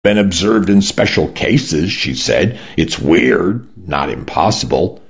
Been observed in special cases, she said. It's weird, not impossible.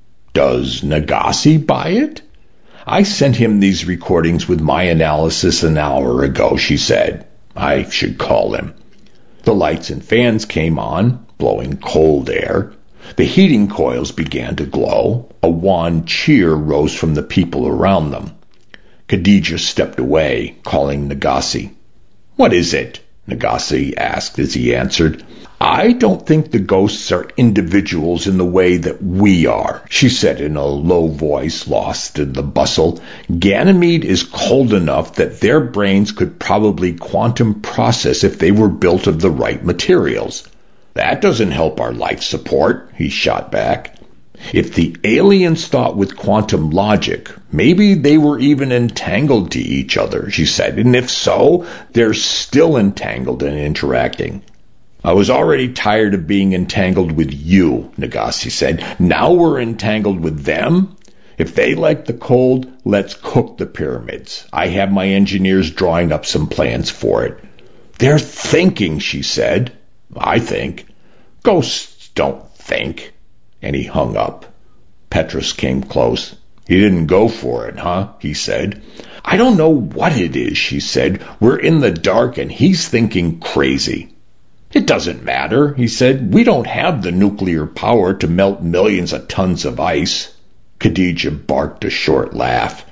Does Nagasi buy it? I sent him these recordings with my analysis an hour ago, she said. I should call him. The lights and fans came on, blowing cold air. The heating coils began to glow. A wan cheer rose from the people around them. Khadija stepped away, calling Nagasi. What is it? Nagasi asked as he answered. I don't think the ghosts are individuals in the way that we are, she said in a low voice lost in the bustle. Ganymede is cold enough that their brains could probably quantum process if they were built of the right materials. That doesn't help our life support, he shot back. If the aliens thought with quantum logic, maybe they were even entangled to each other, she said, and if so, they're still entangled and interacting. I was already tired of being entangled with you, Nagasi said. Now we're entangled with them? If they like the cold, let's cook the pyramids. I have my engineers drawing up some plans for it. They're thinking, she said. I think. Ghosts don't think. And he hung up. Petrus came close. You didn't go for it, huh? He said. I don't know what it is, she said. We're in the dark and he's thinking crazy. It doesn't matter, he said. We don't have the nuclear power to melt millions of tons of ice. Khadija barked a short laugh.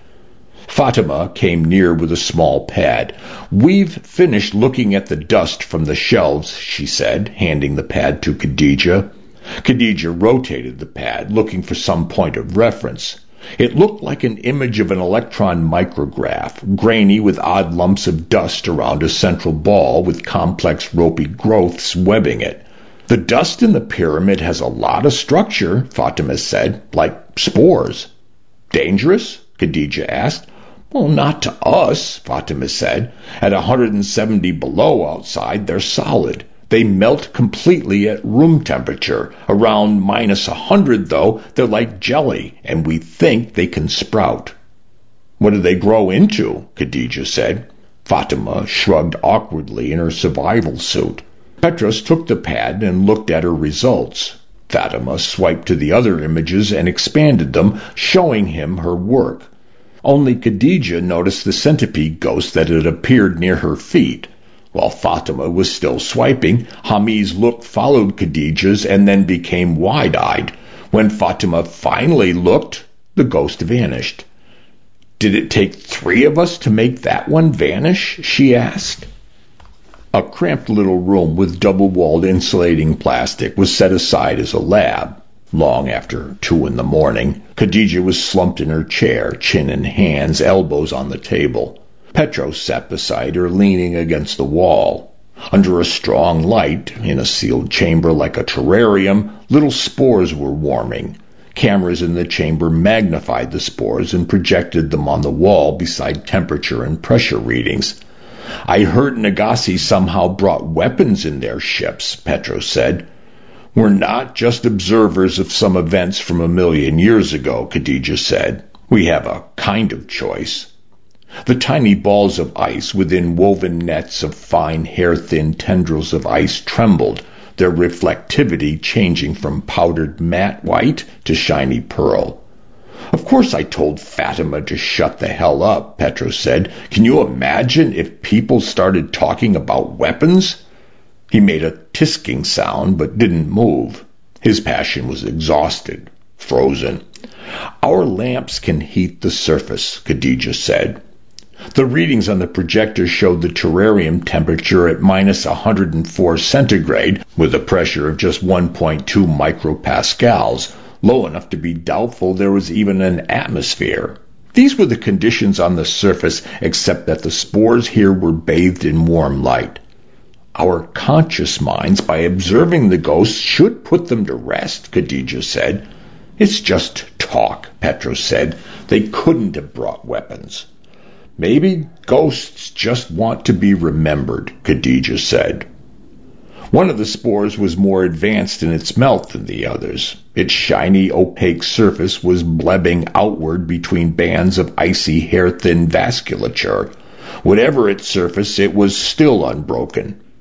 Fatima came near with a small pad. We've finished looking at the dust from the shelves, she said, handing the pad to Khadija. Khadija rotated the pad, looking for some point of reference. It looked like an image of an electron micrograph, grainy with odd lumps of dust around a central ball with complex ropey growths webbing it. The dust in the pyramid has a lot of structure, Fatima said, like spores. Dangerous? Khadija asked. Well, not to us, Fatima said. At 170 below outside, they're solid. They melt completely at room temperature. Around minus 100, though, they're like jelly, and we think they can sprout. What do they grow into? Khadija said. Fatima shrugged awkwardly in her survival suit. Petrus took the pad and looked at her results. Fatima swiped to the other images and expanded them, showing him her work. Only Khadija noticed the centipede ghost that had appeared near her feet. While Fatima was still swiping, Hamid's look followed Khadija's and then became wide-eyed. When Fatima finally looked, the ghost vanished. Did it take 3 of us to make that one vanish? She asked. A cramped little room with double-walled insulating plastic was set aside as a lab. Long after 2 a.m, Khadija was slumped in her chair, chin in hands, elbows on the table. Petros sat beside her, leaning against the wall. Under a strong light, in a sealed chamber like a terrarium, little spores were warming. Cameras in the chamber magnified the spores and projected them on the wall beside temperature and pressure readings. I heard Nagasi somehow brought weapons in their ships, Petros said. We're not just observers of some events from 1,000,000 years ago, Khadija said. We have a kind of choice. The tiny balls of ice within woven nets of fine hair-thin tendrils of ice trembled, their reflectivity changing from powdered matte white to shiny pearl. Of course I told Fatima to shut the hell up, Petros said. Can you imagine if people started talking about weapons? He made a tisking sound but didn't move. His passion was exhausted, frozen. Our lamps can heat the surface, Khadija said. The readings on the projector showed the terrarium temperature at minus 104 centigrade, with a pressure of just 1.2 micropascals, low enough to be doubtful there was even an atmosphere. These were the conditions on the surface, except that the spores here were bathed in warm light. Our conscious minds, by observing the ghosts, should put them to rest, Khadija said. It's just talk, Petros said. They couldn't have brought weapons. Maybe ghosts just want to be remembered, Khadija said. One of the spores was more advanced in its melt than the others. Its shiny, opaque surface was blebbing outward between bands of icy, hair-thin vasculature. Whatever its surface, it was still unbroken.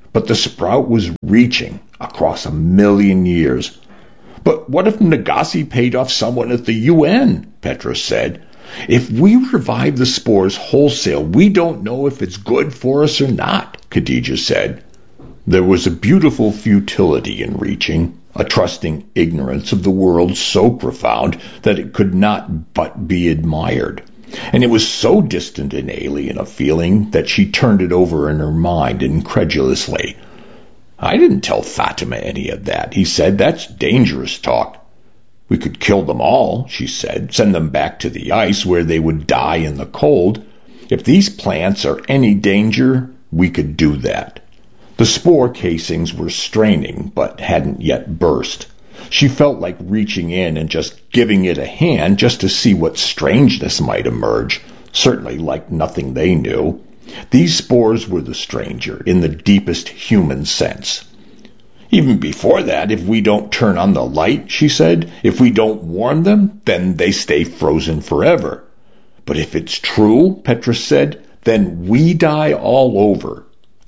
But the sprout was reaching across 1,000,000 years. But what if Nagasi paid off someone at the UN? Petros said. If we revive the spores wholesale, we don't know if it's good for us or not, Khadija said. There was a beautiful futility in reaching, a trusting ignorance of the world so profound that it could not but be admired. And it was so distant and alien a feeling that she turned it over in her mind incredulously. I didn't tell Fatima any of that, he said. That's dangerous talk. We could kill them all, she said, send them back to the ice where they would die in the cold. If these plants are any danger, we could do that. The spore casings were straining, but hadn't yet burst. She felt like reaching in and just giving it a hand just to see what strangeness might emerge, certainly like nothing they knew. These spores were the stranger, in the deepest human sense. Even before that, if we don't turn on the light, she said, if we don't warm them, then they stay frozen forever. But if it's true, Petros said, then we die all over.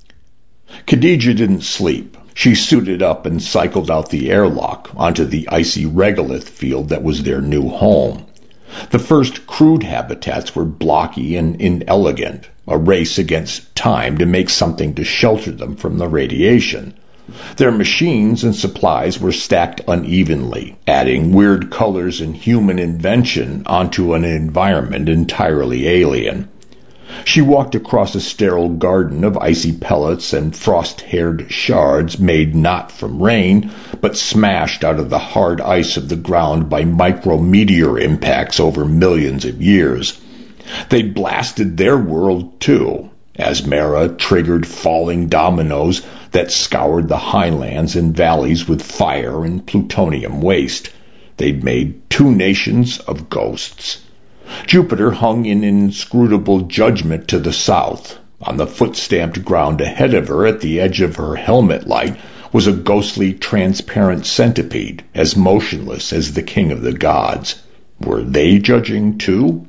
Khadija didn't sleep. She suited up and cycled out the airlock onto the icy regolith field that was their new home. The first crude habitats were blocky and inelegant, a race against time to make something to shelter them from the radiation. Their machines and supplies were stacked unevenly, adding weird colors and human invention onto an environment entirely alien. She walked across a sterile garden of icy pellets and frost-haired shards made not from rain, but smashed out of the hard ice of the ground by micrometeor impacts over millions of years. They blasted their world, too. Asmara triggered falling dominoes that scoured the highlands and valleys with fire and plutonium waste. They'd made 2 nations of ghosts. Jupiter hung in inscrutable judgment to the south. On the foot-stamped ground ahead of her, at the edge of her helmet light, was a ghostly, transparent centipede, as motionless as the king of the gods. Were they judging, too?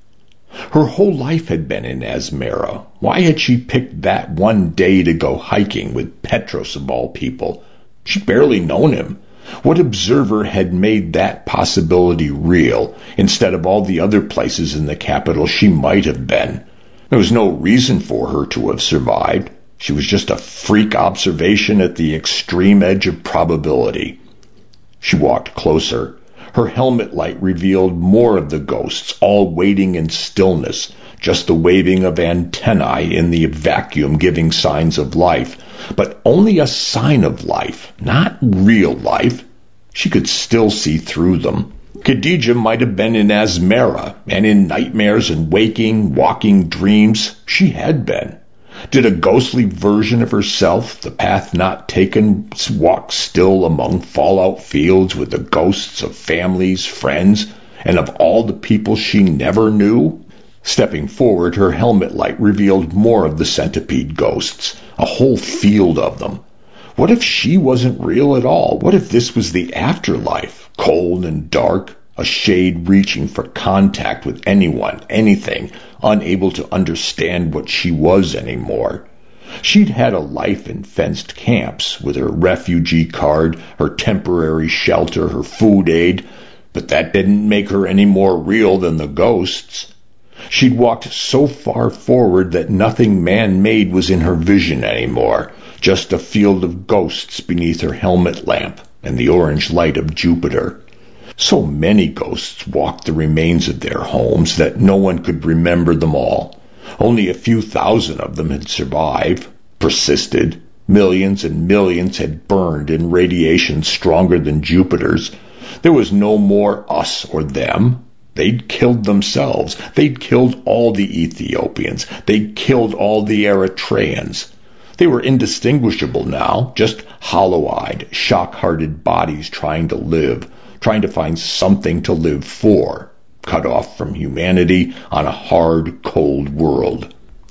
Her whole life had been in Asmara. Why had she picked that one day to go hiking with Petros of all people? She'd barely known him. What observer had made that possibility real, instead of all the other places in the capital she might have been? There was no reason for her to have survived. She was just a freak observation at the extreme edge of probability. She walked closer. Her helmet light revealed more of the ghosts, all waiting in stillness, just the waving of antennae in the vacuum giving signs of life. But only a sign of life, not real life. She could still see through them. Khadija might have been in Asmara, and in nightmares and waking, walking dreams, she had been. Did a ghostly version of herself, the path not taken, walk still among fallout fields with the ghosts of families, friends, and of all the people she never knew? Stepping forward, her helmet light revealed more of the centipede ghosts, a whole field of them. What if she wasn't real at all? What if this was the afterlife, cold and dark, a shade reaching for contact with anyone, anything, unable to understand what she was anymore? She'd had a life in fenced camps, with her refugee card, her temporary shelter, her food aid, but that didn't make her any more real than the ghosts. She'd walked so far forward that nothing man-made was in her vision anymore, just a field of ghosts beneath her helmet lamp and the orange light of Jupiter. So many ghosts walked the remains of their homes that no one could remember them all. Only a few thousand of them had survived, persisted. Millions and millions had burned in radiation stronger than Jupiter's. There was no more us or them. They'd killed themselves. They'd killed all the Ethiopians. They'd killed all the Eritreans. They were indistinguishable now, just hollow-eyed, shock-hearted bodies trying to live, trying to find something to live for, cut off from humanity on a hard, cold world.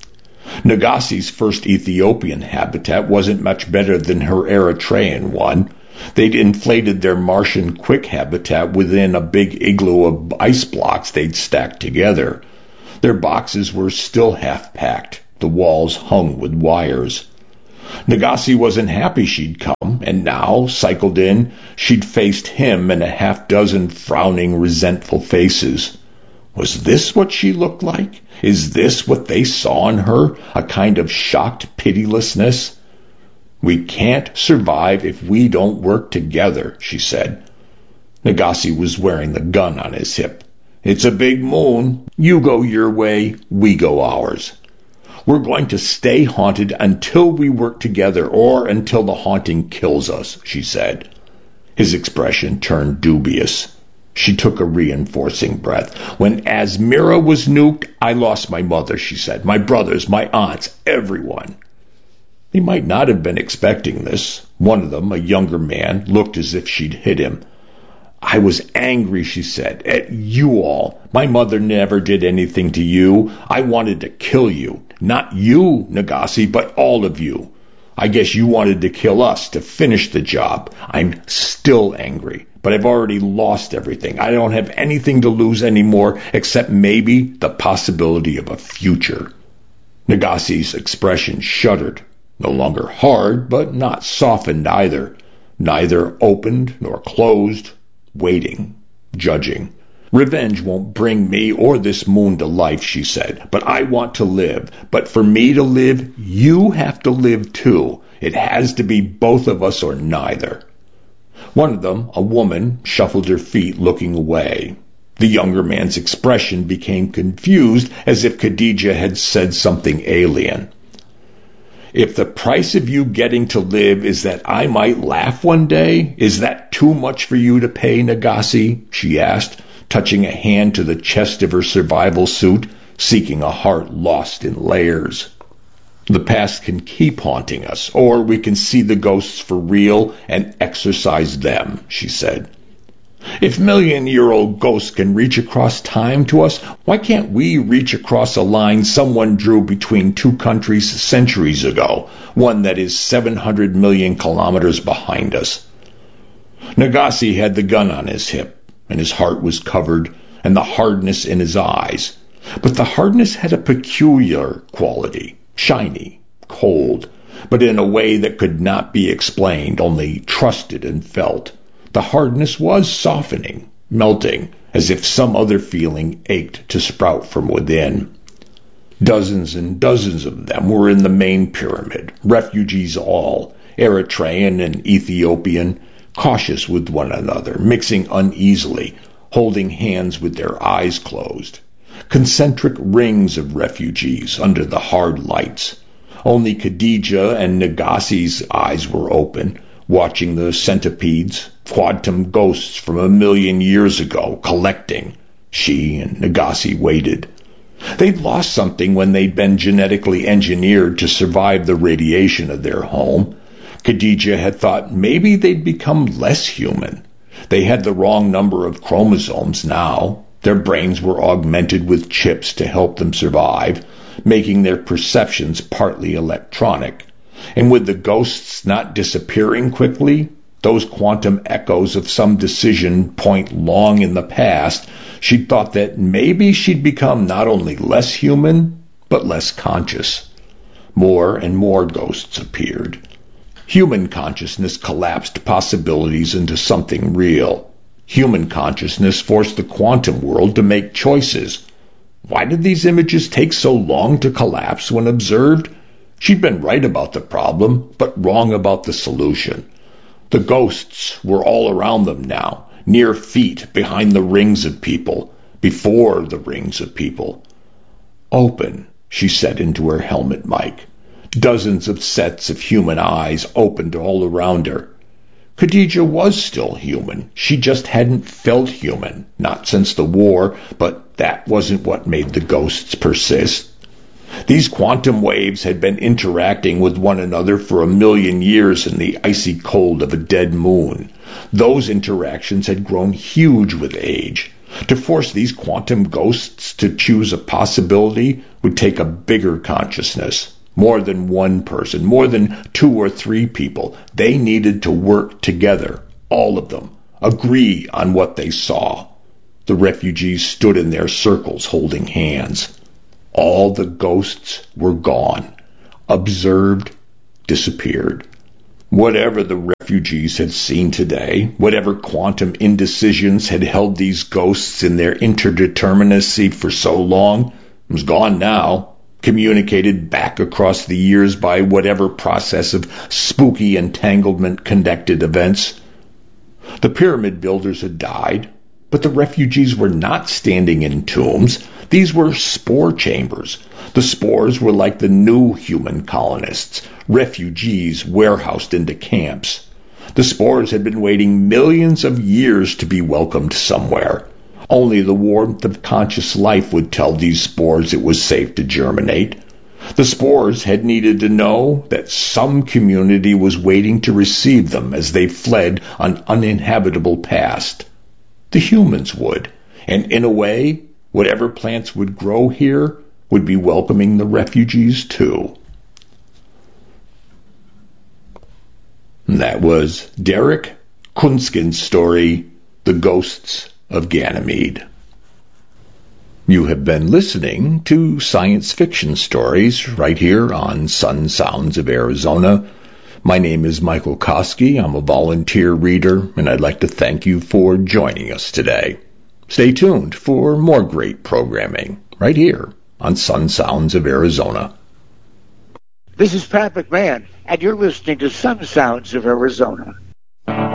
Nagasi's first Ethiopian habitat wasn't much better than her Eritrean one. They'd inflated their Martian quick habitat within a big igloo of ice blocks they'd stacked together. Their boxes were still half-packed, the walls hung with wires. Nagasi wasn't happy she'd come, and now, cycled in, she'd faced him and a half-dozen frowning, resentful faces. Was this what she looked like? Is this what they saw in her? A kind of shocked pitilessness? "We can't survive if we don't work together," she said. Nagasi was wearing the gun on his hip. "It's a big moon. You go your way, we go ours. We're going to stay haunted until we work together or until the haunting kills us," she said. His expression turned dubious. She took a reinforcing breath. "When Asmira was nuked, I lost my mother," she said. "My brothers, my aunts, everyone." He might not have been expecting this. One of them, a younger man, looked as if she'd hit him. "I was angry," she said, "at you all. My mother never did anything to you. I wanted to kill you. Not you, Nagasi, but all of you. I guess you wanted to kill us to finish the job. I'm still angry, but I've already lost everything. I don't have anything to lose anymore except maybe the possibility of a future." Nagasi's expression shuddered. No longer hard, but not softened either. Neither opened nor closed. Waiting, judging. "Revenge won't bring me or this moon to life," she said, "but I want to live. But for me to live, you have to live too. It has to be both of us or neither." One of them, a woman, shuffled her feet, looking away. The younger man's expression became confused, as if Khadija had said something alien. "If the price of you getting to live is that I might laugh one day, is that too much for you to pay, Nagasi?" she asked, touching a hand to the chest of her survival suit, seeking a heart lost in layers. "The past can keep haunting us, or we can see the ghosts for real and exorcise them," she said. "If million-year-old ghosts can reach across time to us, why can't we reach across a line someone drew between two countries centuries ago, one that is 700 million kilometers behind us?" Nagasi had the gun on his hip, and his heart was covered, and the hardness in his eyes. But the hardness had a peculiar quality, shiny, cold, but in a way that could not be explained, only trusted and felt. The hardness was softening, melting, as if some other feeling ached to sprout from within. Dozens and dozens of them were in the main pyramid, refugees all, Eritrean and Ethiopian, cautious with one another, mixing uneasily, holding hands with their eyes closed. Concentric rings of refugees under the hard lights. Only Khadija and Nagasi's eyes were open, watching the centipedes, quantum ghosts from 1,000,000 years ago, collecting. She and Nagasi waited. They'd lost something when they'd been genetically engineered to survive the radiation of their home. Khadija had thought maybe they'd become less human. They had the wrong number of chromosomes now. Their brains were augmented with chips to help them survive, making their perceptions partly electronic. And with the ghosts not disappearing quickly, those quantum echoes of some decision point long in the past, she'd thought that maybe she'd become not only less human, but less conscious. More and more ghosts appeared. Human consciousness collapsed possibilities into something real. Human consciousness forced the quantum world to make choices. Why did these images take so long to collapse when observed? She'd been right about the problem, but wrong about the solution. The ghosts were all around them now, near feet, behind the rings of people, before the rings of people. "Open," she said into her helmet mic. Dozens of sets of human eyes opened all around her. Khadija was still human. She just hadn't felt human, not since the war, but that wasn't what made the ghosts persist. These quantum waves had been interacting with one another for 1,000,000 years in the icy cold of a dead moon. Those interactions had grown huge with age. To force these quantum ghosts to choose a possibility would take a bigger consciousness. More than one person, more than 2 or 3 people. They needed to work together, all of them, agree on what they saw. The refugees stood in their circles holding hands. All the ghosts were gone, observed, disappeared. Whatever the refugees had seen today, whatever quantum indecisions had held these ghosts in their interdeterminacy for so long, was gone now, communicated back across the years by whatever process of spooky entanglement connected events. The pyramid builders had died, but the refugees were not standing in tombs. These were spore chambers. The spores were like the new human colonists, refugees warehoused into camps. The spores had been waiting millions of years to be welcomed somewhere. Only the warmth of conscious life would tell these spores it was safe to germinate. The spores had needed to know that some community was waiting to receive them as they fled an uninhabitable past. The humans would, and in a way, whatever plants would grow here would be welcoming the refugees too. And that was Derek Kunskin's story, The Ghosts of Ganymede. You have been listening to Science Fiction Stories right here on Sun Sounds of Arizona. My name is Michael Koski. I'm a volunteer reader, and I'd like to thank you for joining us today. Stay tuned for more great programming right here on Sun Sounds of Arizona. This is Pat McMahon, and you're listening to Sun Sounds of Arizona.